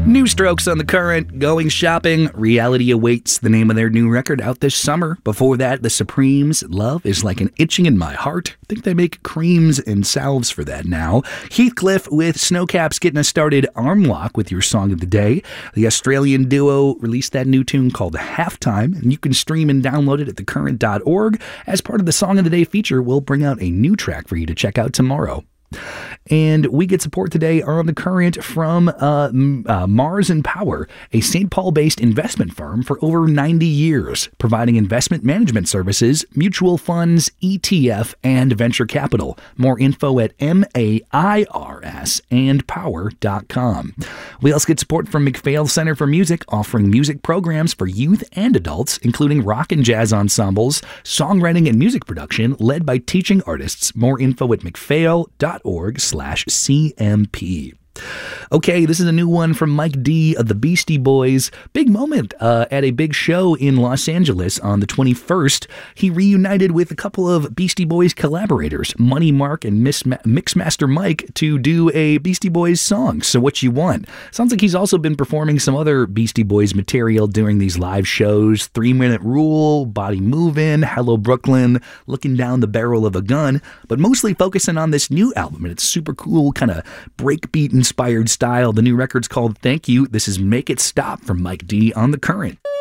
New Strokes on the Current, Going Shopping, Reality Awaits, the name of their new record out this summer. Before that, The Supremes, Love is Like an Itching in My Heart. I think they make creams and salves for that now. Heathcliff with Snowcaps getting us started. Armlock with your song of the day. The Australian duo released that new tune called Halftime, and you can stream and download it at thecurrent.org. As part of the Song of the Day feature, we'll bring out a new track for you to check out tomorrow. And we get support today on The Current from Mars and Power, a St. Paul-based investment firm for over 90 years, providing investment management services, mutual funds, ETF, and venture capital. More info at MAIRSandpower.com. We also get support from MacPhail Center for Music, offering music programs for youth and adults, including rock and jazz ensembles, songwriting and music production, led by teaching artists. More info at macphail.org/CMP. Okay, this is a new one from Mike D of the Beastie Boys. Big moment at a big show in Los Angeles on the 21st. He reunited with a couple of Beastie Boys collaborators, Money Mark and Mixmaster Mike, to do a Beastie Boys song, So What You Want. Sounds like he's also been performing some other Beastie Boys material during these live shows. 3 Minute Rule, Body Movin', Hello Brooklyn, Looking Down the Barrel of a Gun, but mostly focusing on this new album, and it's super cool, kind of breakbeat inspired style. The new record's called Thank You. This is Make It Stop from Mike D on The Current.